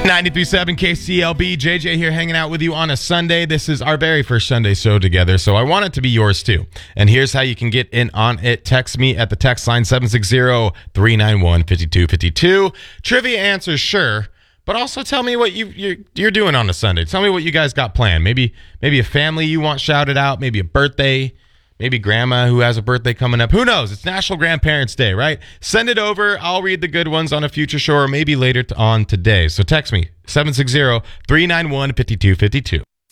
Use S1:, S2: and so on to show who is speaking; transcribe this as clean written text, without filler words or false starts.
S1: 93.7 KCLB, JJ here hanging out with you on a Sunday. This is our very first Sunday show together, so I want it to be yours too. And here's how you can get in on it. Text me at the text line 760-391-5252. Trivia answers, sure, but also tell me what you're doing on a Sunday. Tell me what you guys got planned. Maybe a family you want shouted out, maybe a birthday, maybe grandma who has a birthday coming up. Who knows? It's National Grandparents' Day, right? Send it over. I'll read the good ones on a future show or maybe later on today. So text me, 760-391-5252.